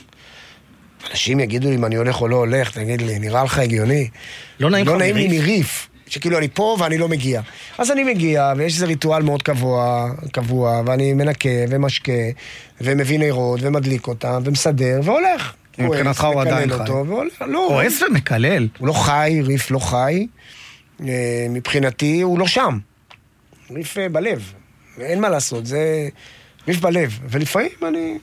אנשים יגידו לי אם אני הולך או לא הולך, תגיד לי, נראה לך הגיוני? לא נעים לי מריף. שכאילו אני פה ואני לא מגיע. אז אני מגיע, ויש איזה ריטואל מאוד קבוע, ואני מנקה ומשקה, ומביא נרות, ומדליק אותם, ומסדר, והולך. מבחינתך הוא עדיין חי. כועס ומקלל. הוא לא חי, ריף לא חי. מבחינתי הוא לא שם. ריף בלב. אין מה לעשות, זה ריף בלב. ולפעמים אני...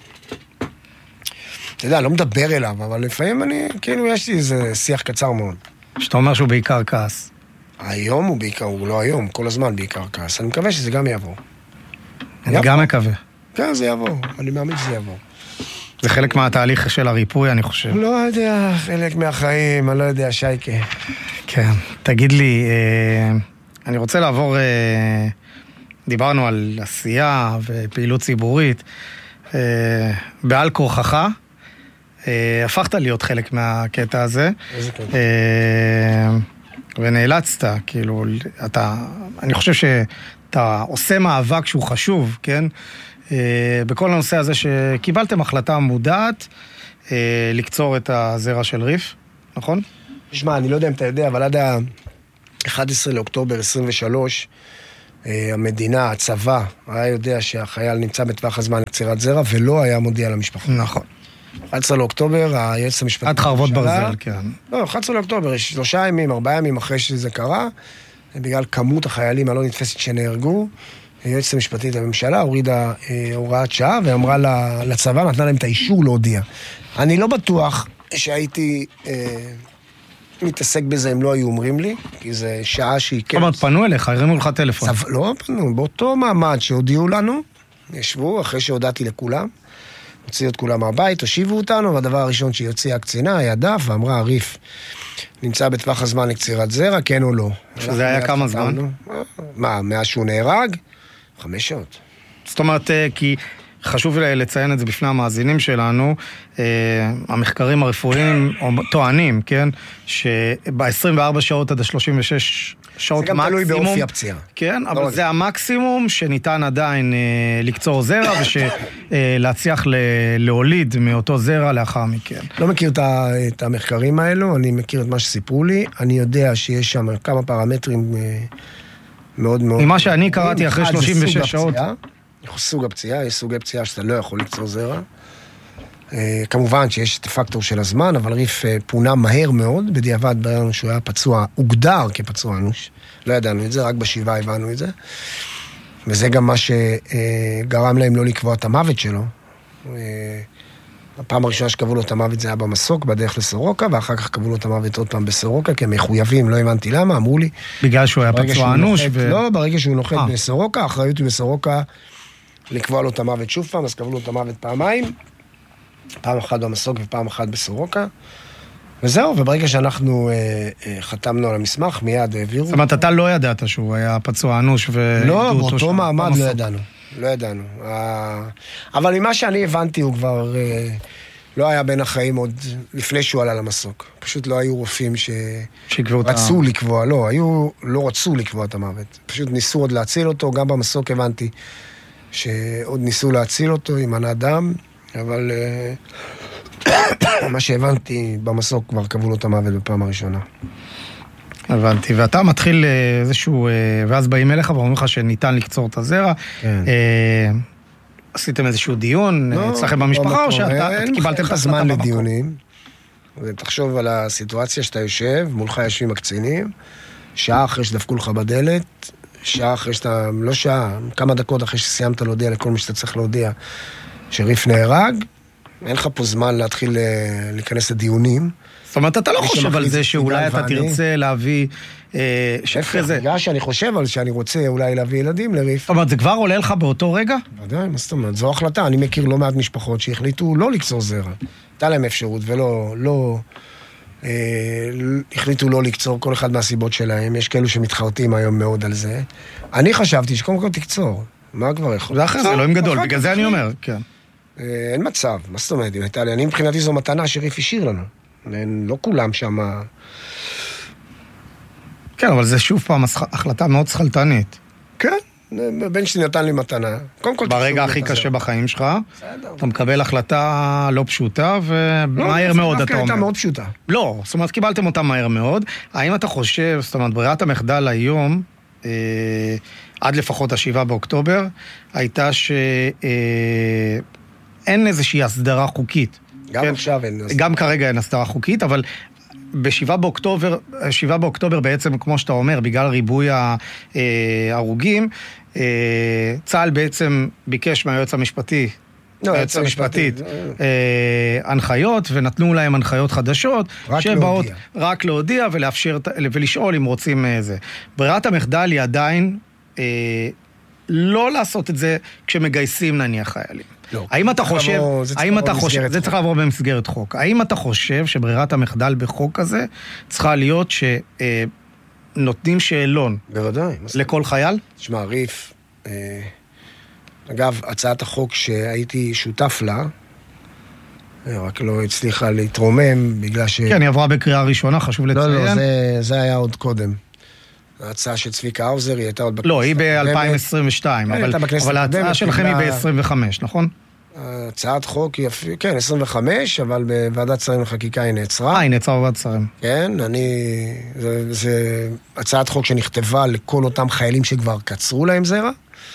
אתה יודע, לא מדבר אליו, אבל לפעמים אני... כאילו יש לי איזה שיח קצר מאוד. שאתה אומר שהוא בעיקר כעס. היום הוא בעיקר, הוא לא היום, כל הזמן בעיקר כעס. אני מקווה שזה גם יעבור. אני גם מקווה. כן, זה יעבור. אני מאמין שזה יעבור. זה חלק מהתהליך של הריפוי, אני חושב. לא יודע, חלק מהחיים, אני לא יודע, שייקה. כן, תגיד לי, אני רוצה לעבור, דיברנו על עשייה ופעילות ציבורית, בעל כורחך, הפכת להיות חלק מהקטע הזה. איזה קטע? ונאלצת, כאילו, אני חושב שאתה עושה מאבק שהוא חשוב, כן? בכל הנושא הזה שקיבלתם החלטה מודעת לקצור את הזרע של ריף, נכון? תשמע, אני לא יודע אם אתה יודע, אבל עד ה-11 לאוקטובר 23, המדינה, הצבא, היה יודע שהחייל נמצא בטווח הזמן לקצירת זרע, ולא היה מודיע למשפחה. נכון. 11 לאוקטובר, היועץ המשפטי... עד חרבות ברזל, כן. לא, 11 לאוקטובר, 3 ימים, 4 ימים אחרי שזה קרה, בגלל כמות החיילים הלא נתפסת שנהרגו, היועצת המשפטית לממשלה הורידה הוראת שעה, ואמרה לצבא, נתנה להם את האישור להודיע. אני לא בטוח שהייתי מתעסק בזה, הם לא היו אומרים לי, כי זה שעה שהיא כן... זאת אומרת, פנו אליך, הרימו לך טלפון. לא פנו, באותו מעמד שהודיעו לנו, ישבו, אחרי שהודעתי לכולם, הוציאו את כולם מהבית, הושיבו אותנו, והדבר הראשון שהיא הוציאה הקצינה, היה דף, ואמרה, ריף, נמצא בטווח הזמן לקצירת זרע, כן או לא. שזה היה כמה זמן? מה, מאז שהוא נהרג? 5 שעות. זאת אומרת, כי חשוב לציין את זה בפני המאזינים שלנו, המחקרים הרפואיים טוענים, כן, שב-24 שעות עד ה-36 שעות מקסימום... זה גם תלוי באופי הפציעה. כן, אבל זה המקסימום שניתן עדיין לקצור זרע, ולהצליח להוליד מאותו זרע לאחר מכן. לא מכיר את המחקרים האלו, אני מכיר את מה שסיפרו לי, אני יודע שיש שם כמה פרמטרים מאוד מאוד... ממה שאני קראתי אחרי 36 שעות... סוג הפציעה, יש סוגי פציעה שאתה לא יכול לקצור זרע. כמובן שיש את הפקטור של הזמן, אבל ריף פונה מהר מאוד, בדיעבד בררנו שהוא היה פצוע, הוגדר כפצוע אנוש. לא ידענו את זה, רק בשבעה הבנו את זה. וזה גם מה שגרם להם לא לקבוע את המוות שלו. הפעם הראשונה שקבעו לו את המוות זה היה במסוק, בדרך לסורוקה, ואחר כך קבעו לו את המוות עוד פעם בסורוקה, כי הם מחויבים, לא הבנתי למה, אמרו לי. בגלל שהוא היה פצוע אנוש לא, ברגע שהוא נוחת בסורוקה, האחריות היא בסורוקה לקבוע לו את המוות שוב פעם, אז קבעו לו את המוות פעמיים, פעם אחת במסוק ופעם אחת בסורוקה, וזהו, וברגע שאנחנו חתמנו על המסמך, מיד העבירו. זאת אומרת, אתה לא ידעת שהוא היה פצוע אנוש לא, באותו מעמד לא ידענו. לא ידענו. אבל ממה שאני הבנתי, הוא כבר לא היה בין החיים עוד לפני שהוא עלה למסוק. פשוט לא היו רופאים שרצו לקבוע, לא רצו לקבוע את המוות. פשוט ניסו עוד להציל אותו, גם במסוק הבנתי שעוד ניסו להציל אותו עם מנת דם, אבל מה שהבנתי במסוק כבר קבעו לו את המוות בפעם הראשונה. הבנתי, ואתה מתחיל איזשהו, ואז באים אליך ואומרים לך שניתן לקצור את הזרע. עשיתם איזשהו דיון אצלכם במשפחה, או שאתה קיבלתם את הזמן לדיונים, ותחשוב על הסיטואציה שאתה יושב, מולך יושבים הקצינים, שעה אחרי שדפקו לך בדלת, שעה אחרי שאתה, לא שעה, כמה דקות אחרי שסיימת להודיע לכל מי שאתה צריך להודיע, שריף נהרג, אין לך פה זמן להתחיל להיכנס לדיונים. זאת אומרת, אתה לא חושב על זה שאולי אתה תרצה להביא... בגלל שאני חושב על שאני רוצה אולי להביא ילדים לריף. זאת אומרת, זה כבר עולה לך באותו רגע? ודאי, מה זאת אומרת? זו החלטה. אני מכיר לא מעט משפחות שהחליטו לא לקצור זרע. הייתה להם אפשרות ולא... החליטו לא לקצור כל אחד מהסיבות שלהם. יש כאלו שמתחרטים היום מאוד על זה. אני חשבתי שקודם כל תקצור. מה כבר יכול? זה אחרי זה, אלוהים גדול. בגלל זה אני אומר, כן. אין מצב. מה זאת אומרת? אני מבחינתי זו מתנה שריף השאיר לנו. לא כולם שם... כן, אבל זה שוב פעם החלטה מאוד שכלתנית. כן, בן שלי נתן לי מתנה. ברגע הכי קשה בחיים שלך, אתה מקבל החלטה לא פשוטה, ומהר מאוד אתה אומר. הייתה מאוד פשוטה. לא, זאת אומרת, קיבלתם אותה מהר מאוד. האם אתה חושב, זאת אומרת, ברירת המחדל היום, עד לפחות ה7 באוקטובר, הייתה שאין איזושהי הסדרה חוקית. גם עכשיו אין. גם כרגע אין הסדרה חוקית, אבל ב7 באוקטובר בעצם, כמו שאתה אומר, בגלל ריבוי ההרוגים, צה"ל בעצם ביקש מהיועץ המשפטי, היועץ המשפטית, הנחיות, ונתנו להם הנחיות חדשות, שבאות רק להודיע ולשאול אם רוצים זה. ברירת המחדל היא עדיין לא לעשות את זה כשמגייסים נניח חיילים. האם אתה חושב, זה צריך לעבור במסגרת חוק, האם אתה חושב שברירת המחדל בחוק הזה צריכה להיות שנותנים שאלון לכל חייל? תשמע, ריף, אגב, הצעת החוק שהייתי שותף לה, רק לא הצליחה להתרומם בגלל ש... כן, היא עברה בקריאה ראשונה, חשוב לציין. לא, זה היה עוד קודם. ההצעה של צביקה האוזר, היא הייתה עוד בכנסת. לא, היא ב-2022, אבל ההצעה שלכם היא ב-25, נכון? הצעת חוק היא, כן, 25, אבל בוועדת שרים לחקיקה היא נעצרה. היא נעצרה בוועדת שרים. כן, זה הצעת חוק שנכתבה לכל אותם חיילים שכבר קצרו להם זרע,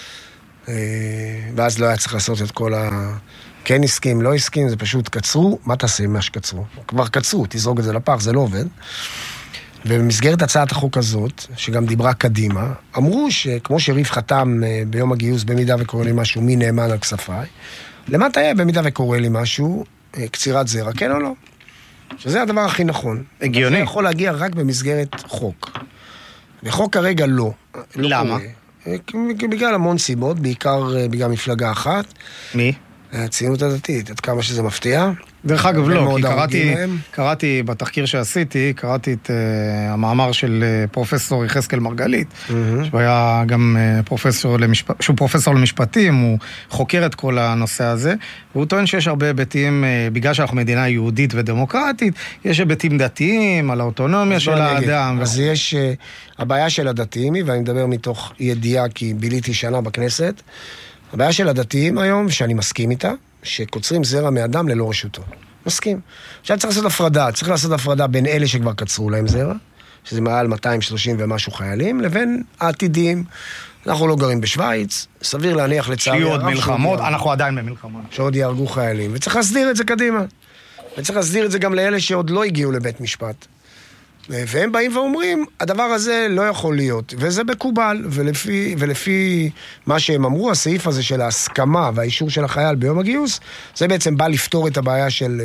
ואז לא היה צריך לעשות את כל כן הסכים, לא הסכים, זה פשוט קצרו, מה תעשה עם מה שקצרו? כבר קצרו, תזרוק את זה לפח, זה לא עובד. ובמסגרת הצעת החוק הזאת, שגם דיברה קדימה, אמרו שכמו שריף חתם ביום הגיוס, במידה וקורא לי משהו, מי נאמן על כספיי, למטה היה במידה וקורא לי משהו, קצירת זרע, כן או לא? שזה הדבר הכי נכון. הגיוני. זה יכול להגיע רק במסגרת חוק. וחוק כרגע לא. למה? בגלל המון סיבות, בעיקר בגלל מפלגה אחת. מי? הציונות הדתית, עד כמה שזה מפתיע. דרך אגב לא, כי קראתי בתחקיר שעשיתי, קראתי את המאמר של פרופסור יחזקאל מרגלית, שהוא היה גם פרופסור למשפטים, הוא חוקר את כל הנושא הזה, והוא טוען שיש הרבה היבטים, בגלל שאנחנו מדינה יהודית ודמוקרטית, יש היבטים דתיים על האוטונומיה של האדם. אז יש, הבעיה של הדתיים, ואני מדבר מתוך ידיעה, כי ביליתי שנה בכנסת, הבעיה של הדתיים היום, שאני מסכים איתה, שקוצרים זרע מאדם ללא רשותו. מסכים. עכשיו צריך לעשות הפרדה בין אלה שכבר קצרו להם זרע, שזה מעל 230 ומשהו חיילים, לבין העתידים. אנחנו לא גרים בשוויץ, סביר להניח לצערי שיהיו עוד מלחמות, אנחנו עדיין במלחמות. שעוד יהרגו חיילים, וצריך להסדיר את זה קדימה. וצריך להסדיר את זה גם לאלה שעוד לא הגיעו לבית משפט. והם באים ואומרים, הדבר הזה לא יכול להיות, וזה מקובל, ולפי מה שהם אמרו, הסעיף הזה של ההסכמה והאישור של החייל ביום הגיוס, זה בעצם בא לפתור את הבעיה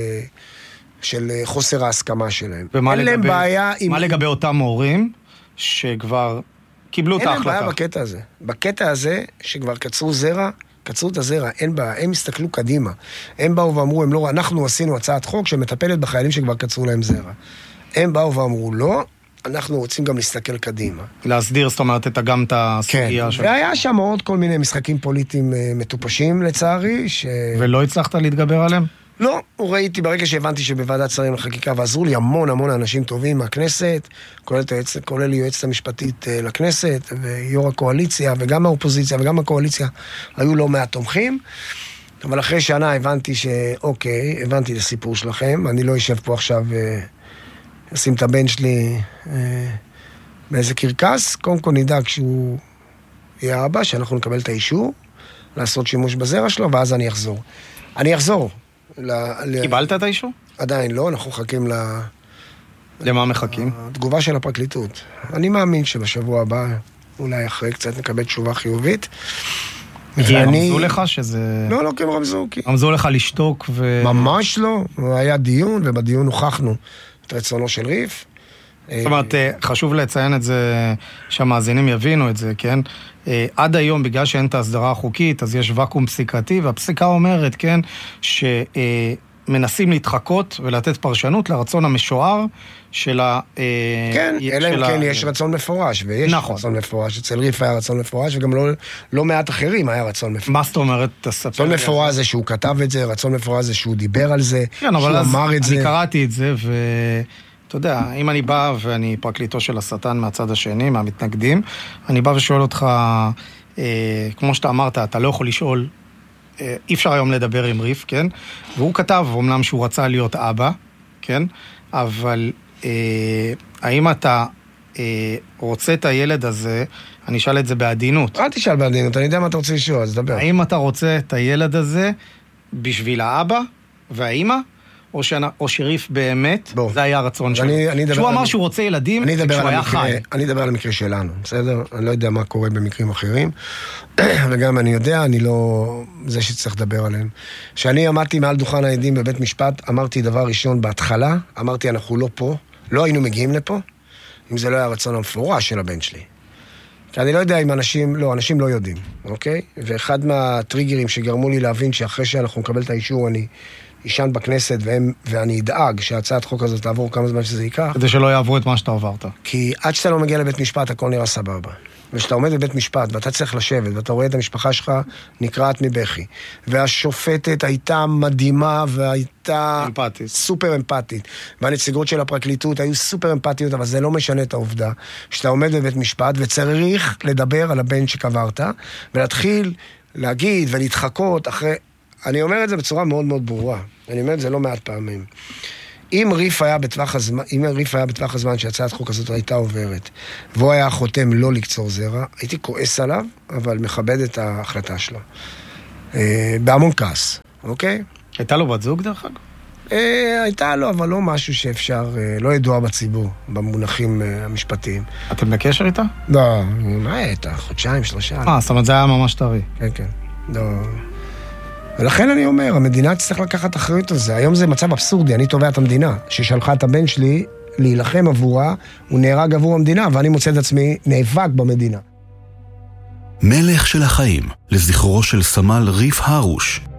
של חוסר ההסכמה שלהם. ומה לגבי אותם הורים שכבר קיבלו את ההחלטה? אין להם בעיה בקטע הזה. בקטע הזה שכבר קצרו את הזרע, אין בעיה, הם הסתכלו קדימה. הם באו ואמרו, אנחנו עשינו הצעת חוק שמטפלת בחיילים שכבר קצרו להם זרע. הם באו ואמרו לא, אנחנו רוצים גם להסתכל קדימה. להסדיר, זאת אומרת, גם את הסוגיה שלו. והיה שם עוד כל מיני משחקים פוליטיים מטופשים, לצערי, ולא הצלחת להתגבר עליהם? לא, ראיתי ברגע שהבנתי שבוועדת שרים לחקיקה, ועזרו לי המון אנשים טובים מהכנסת, כולל יועצת המשפטית לכנסת, ויו"ר הקואליציה, וגם האופוזיציה, וגם הקואליציה, היו לא מעט תומכים. אבל אחרי שנה הבנתי שאוקיי, הבנתי את הסיפור שלכם, אני לא אשב פה עכשיו אשים את הבן שלי באיזה קרקס, קודם כל נדאג שהוא יהיה אבא, שאנחנו נקבל את האישור, לעשות שימוש בזרע שלו, ואז אני אחזור. קיבלת את האישור? עדיין לא, אנחנו מחכים למה מחכים? התגובה של הפרקליטות. אני מאמין שבשבוע הבא, אולי אחרי קצת נקבל תשובה חיובית. כי רמזו לך שזה... לא, כי הם רמזו. רמזו לך לשתוק ו... ממש לא. היה דיון, ובדיון הוכחנו את רצונו של ריף. זאת אומרת, חשוב לציין את זה, שהמאזינים יבינו את זה, כן? עד היום, בגלל שאין את ההסדרה החוקית, אז יש וקום פסיקתי, והפסיקה אומרת, כן, שמנסים להתחקות ולתת פרשנות לרצון המשוער של ה... כן, אלא אם כן יש רצון מפורש, ויש רצון מפורש. אצל ריף היה רצון מפורש, וגם לא מעט אחרים היה רצון מפורש. מה זאת אומרת? רצון מפורש זה שהוא כתב את זה, רצון מפורש זה שהוא דיבר על זה, שהוא אמר את זה. אני קראתי את זה, אתה יודע, אם אני בא ואני פרקליטו של השטן מהצד השני, מהמתנגדים, אני בא ושואל אותך, כמו שאתה אמרת, אתה לא יכול לשאול, אי אפשר היום לדבר עם ריף, כן? והוא כתב, אומנם שהוא רצה להיות אבא, כן? אבל האם אתה רוצה את הילד הזה, אני אשאל את זה בעדינות. אל תשאל בעדינות, אני יודע מה אתה רוצה לשאול, אז דבר. האם אתה רוצה את הילד הזה בשביל האבא והאימא? או שריף באמת, זה היה הרצון שלו. שהוא אמר שהוא רוצה ילדים כשהוא היה חי. אני אדבר על המקרה שלנו, בסדר? אני לא יודע מה קורה במקרים אחרים, וגם אני יודע, אני לא זה שצריך לדבר עליהם. כשאני עמדתי מעל דוכן העדים בבית משפט, אמרתי דבר ראשון בהתחלה, אמרתי אנחנו לא פה, לא היינו מגיעים לפה, אם זה לא היה הרצון המפורש של הבן שלי. כי אני לא יודע אם אנשים לא יודעים, אוקיי? ואחד מהטריגרים שגרמו לי להבין שאחרי שאנחנו נקבל את האישור, אני ישן בכנסת, ואני אדאג שהצעת חוק הזאת תעבור כמה זמן שזה ייקח. כדי שלא יעברו את מה שאתה עברת. כי עד שאתה לא מגיע לבית משפט, הכל נראה סבבה. ושאתה עומד בבית משפט, ואתה צריך לשבת, ואתה רואה את המשפחה שלך נקרעת מבכי. והשופטת הייתה מדהימה, והייתה אמפתית. סופר אמפתית. והנציגות של הפרקליטות היו סופר אמפתיות, אבל זה לא משנה את העובדה, שאתה עומד בבית משפט, וצריך לדבר על הבן שקברת, ולהתחיל להגיד ולהתחקות אחרי... אני אומר את זה בצורה מאוד מאוד ברורה. אני אומר את זה לא מעט פעמים. אם ריף היה בטווח הזמן שהצעת חוק הזאת הייתה עוברת, והוא היה חותם לא לקצור זרע, הייתי כועס עליו, אבל מכבד את ההחלטה שלו. בהמון כעס, אוקיי? הייתה לו בת זוג דרך אגב? הייתה לו, אבל לא משהו שאפשר, לא ידוע בציבור, במונחים המשפטיים. אתם בקשר איתה? לא, מה הייתה? חודשיים, 3. זאת אומרת, זה היה ממש טרי. כן, כן. לא... ולכן אני אומר, המדינה תצטרך לקחת אחריות על זה. היום זה מצב אבסורדי, אני תובע את המדינה, ששלחה את הבן שלי להילחם עבורה, הוא נהרג עבור המדינה, ואני מוצא את עצמי נאבק במדינה. מלך של החיים, לזכרו של סמל ריף הרוש.